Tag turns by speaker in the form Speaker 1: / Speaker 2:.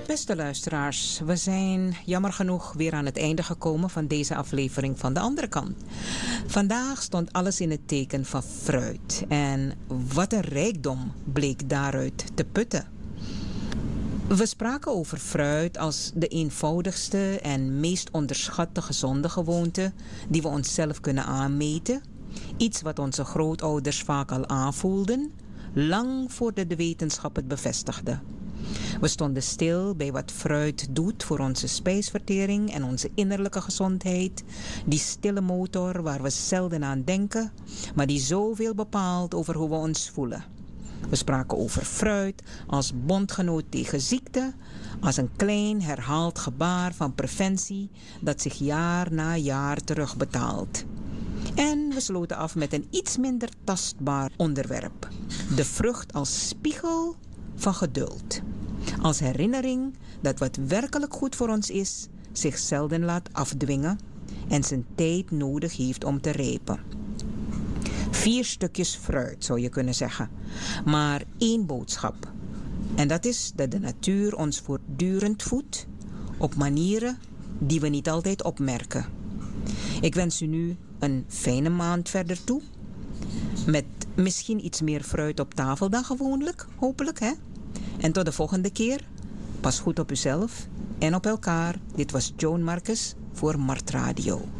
Speaker 1: Beste luisteraars, we zijn jammer genoeg weer aan het einde gekomen van deze aflevering van de andere kant. Vandaag stond alles in het teken van fruit en wat een rijkdom bleek daaruit te putten. We spraken over fruit als de eenvoudigste en meest onderschatte gezonde gewoonte die we onszelf kunnen aanmeten. Iets wat onze grootouders vaak al aanvoelden, lang voordat de wetenschap het bevestigde. We stonden stil bij wat fruit doet voor onze spijsvertering en onze innerlijke gezondheid. Die stille motor waar we zelden aan denken, maar die zoveel bepaalt over hoe we ons voelen. We spraken over fruit als bondgenoot tegen ziekte, als een klein herhaald gebaar van preventie dat zich jaar na jaar terugbetaalt. En we sloten af met een iets minder tastbaar onderwerp. De vrucht als spiegel van geduld. Als herinnering dat wat werkelijk goed voor ons is, zich zelden laat afdwingen en zijn tijd nodig heeft om te rijpen. 4 stukjes fruit zou je kunnen zeggen, maar 1 boodschap. En dat is dat de natuur ons voortdurend voedt op manieren die we niet altijd opmerken. Ik wens u nu een fijne maand verder toe. Met misschien iets meer fruit op tafel dan gewoonlijk, hopelijk hè. En tot de volgende keer. Pas goed op uzelf en op elkaar. Dit was Joan Marcus voor Mart Radio.